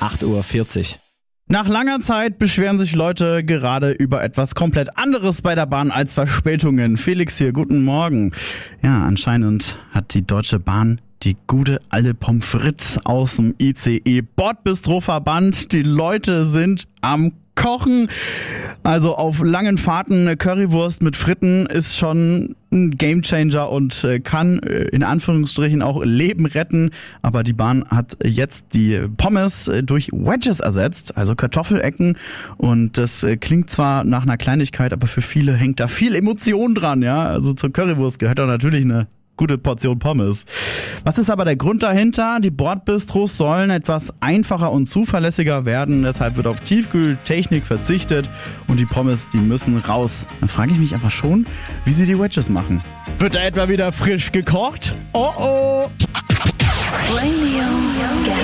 8:40 Uhr. Nach langer Zeit beschweren sich Leute gerade über etwas komplett anderes bei der Bahn als Verspätungen. Felix hier, guten Morgen. Ja, anscheinend hat die Deutsche Bahn die gute alte Pommes frites aus dem ICE Bordbistro verbannt. Die Leute sind am Kochen. Also auf langen Fahrten eine Currywurst mit Fritten ist schon ein Gamechanger und kann in Anführungsstrichen auch Leben retten. Aber die Bahn hat jetzt die Pommes durch Wedges ersetzt, also Kartoffelecken. Und das klingt zwar nach einer Kleinigkeit, aber für viele hängt da viel Emotion dran. Ja, also zur Currywurst gehört da natürlich eine gute Portion Pommes. Was ist aber der Grund dahinter? Die Bordbistros sollen etwas einfacher und zuverlässiger werden. Deshalb wird auf Tiefkühltechnik verzichtet und die Pommes, die müssen raus. Dann frage ich mich aber schon, wie sie die Wedges machen. Wird da etwa wieder frisch gekocht? Oh oh!